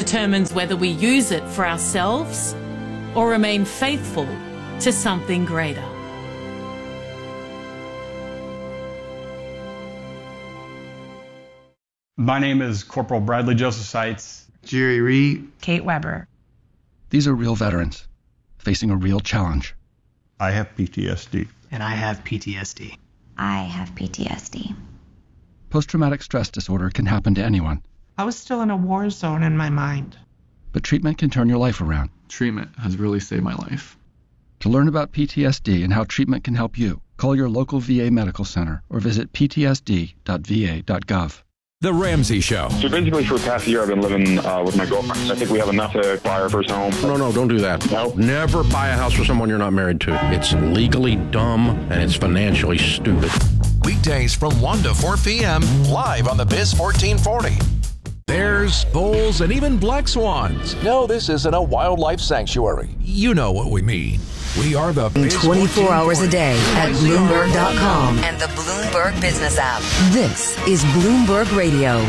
determines whether we use it for ourselves or remain faithful to something greater. My name is Corporal Bradley Joseph Seitz. Jerry Reed. Kate Weber. These are real veterans facing a real challenge. I have PTSD. And I have PTSD. I have PTSD. Post-traumatic stress disorder can happen to anyone. I was still in a war zone in my mind. But treatment can turn your life around. Treatment has really saved my life. To learn about PTSD and how treatment can help you, call your local VA medical center or visit ptsd.va.gov. The Ramsey Show. So basically for the past year I've been living with my girlfriend. I think we have enough to buy our first home. No, don't do that. No? Never buy a house for someone you're not married to. It's legally dumb and it's financially stupid. Weekdays from 1 to 4 p.m. live on the Biz 1440. Bears, bulls, and even black swans. No, this isn't a wildlife sanctuary. You know what we mean. We are the Biz 24 hours a day at Bloomberg.com and the Bloomberg Business app. This is Bloomberg Radio.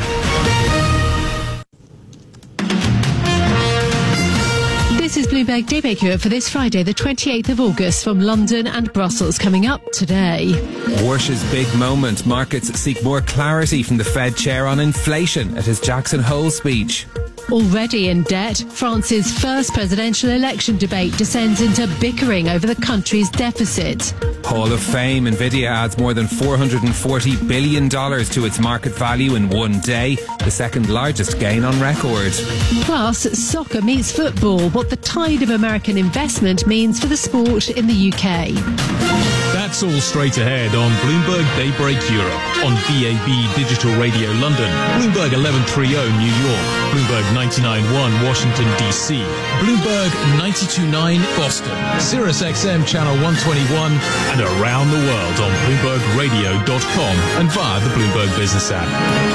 This is Bloomberg Daybreak Europe for this Friday, the 28th of August, from London and Brussels. Coming up today. Warsh's big moment. Markets seek more clarity from the Fed chair on inflation at his Jackson Hole speech. Already in debt, France's first presidential election debate descends into bickering over the country's deficit. Hall of Fame. Nvidia adds more than $440 billion to its market value in one day, the second largest gain on record. Plus, soccer meets football, what the tide of American investment means for the sport in the UK. That's all straight ahead on Bloomberg Daybreak Europe, on DAB Digital Radio London, Bloomberg 1130 New York, Bloomberg 99.1 Washington DC, Bloomberg 92.9 Boston, Sirius XM Channel 121, and around the world on BloombergRadio.com and via the Bloomberg Business app.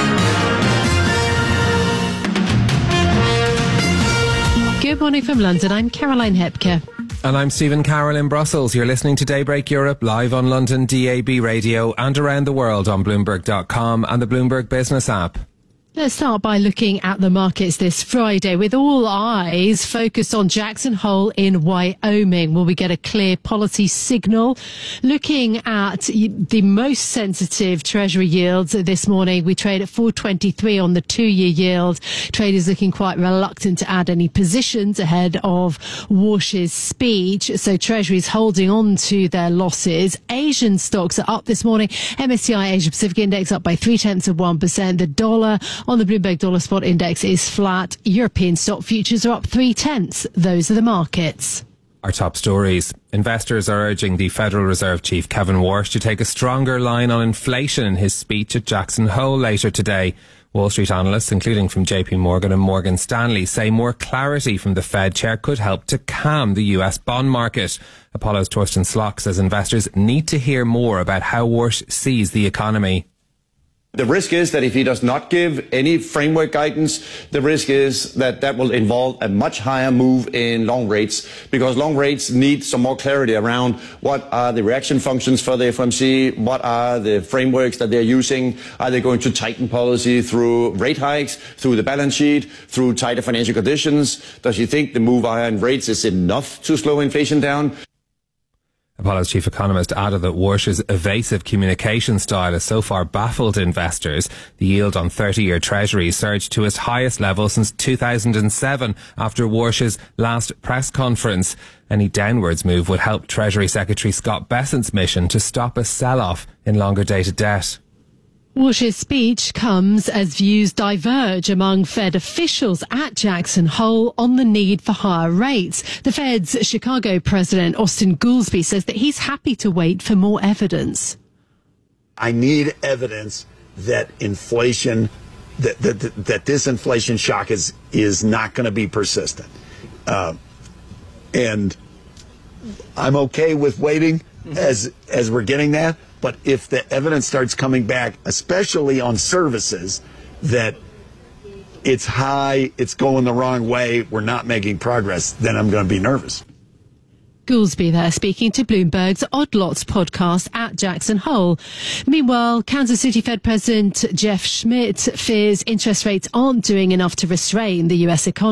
Good morning from London. I'm Caroline Hepker. And I'm Stephen Carroll in Brussels. You're listening to Daybreak Europe live on London DAB radio and around the world on Bloomberg.com and the Bloomberg Business app. Let's start by looking at the markets this Friday, with all eyes focused on Jackson Hole in Wyoming. Will we get a clear policy signal? Looking at the most sensitive Treasury yields this morning, we trade at 4.23 on the 2-year yield. Traders looking quite reluctant to add any positions ahead of Warsh's speech. So Treasury's holding on to their losses. Asian stocks are up this morning. MSCI Asia Pacific Index up by 0.3%. The dollar on the Bloomberg Dollar Spot Index is flat. European stock futures are up 0.3%. Those are the markets. Our top stories. Investors are urging the Federal Reserve Chief Kevin Warsh to take a stronger line on inflation in his speech at Jackson Hole later today. Wall Street analysts, including from JP Morgan and Morgan Stanley, say more clarity from the Fed chair could help to calm the US bond market. Apollo's Torsten Slok says investors need to hear more about how Warsh sees the economy. The risk is that if he does not give any framework guidance, the risk is that that will involve a much higher move in long rates, because long rates need some more clarity around what are the reaction functions for the FOMC, what are the frameworks that they're using, are they going to tighten policy through rate hikes, through the balance sheet, through tighter financial conditions? Does he think the move higher in rates is enough to slow inflation down? Apollo's chief economist added that Warsh's evasive communication style has so far baffled investors. The yield on 30-year treasuries surged to its highest level since 2007 after Warsh's last press conference. Any downwards move would help Treasury Secretary Scott Bessent's mission to stop a sell-off in longer-dated debt. Warsh's speech comes as views diverge among Fed officials at Jackson Hole on the need for higher rates. The Fed's Chicago president, Austin Goolsbee, says that he's happy to wait for more evidence. I need evidence that inflation, that this inflation shock is not going to be persistent. And I'm okay with waiting as we're getting that. But if the evidence starts coming back, especially on services, that it's high, it's going the wrong way, we're not making progress, then I'm going to be nervous. Goolsbee there speaking to Bloomberg's Odd Lots podcast at Jackson Hole. Meanwhile, Kansas City Fed President Jeff Schmidt fears interest rates aren't doing enough to restrain the US economy.